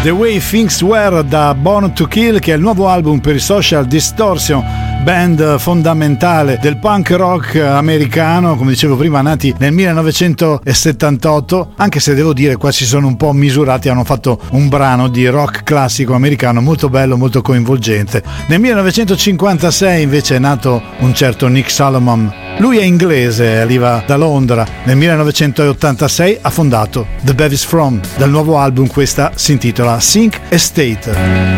The Way Things Were da Born to Kill, che è il nuovo album per i Social Distortion, band fondamentale del punk rock americano, come dicevo prima, nati nel 1978, anche se devo dire qua si sono un po' misurati, hanno fatto un brano di rock classico americano molto bello, molto coinvolgente. Nel 1956 invece è nato un certo Nick Solomon. Lui è inglese, arriva da Londra. Nel 1986 ha fondato The Bevis From. Dal nuovo album questa si intitola Sink Estate.